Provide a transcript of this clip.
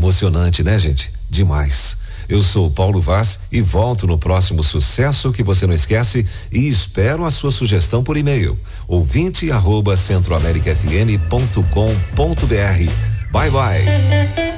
Emocionante, né, gente? Demais. Eu sou o Paulo Vaz e volto no próximo Sucesso que você não esquece e espero a sua sugestão por e-mail. ouvinte@centroamericafm.com.br. Bye bye.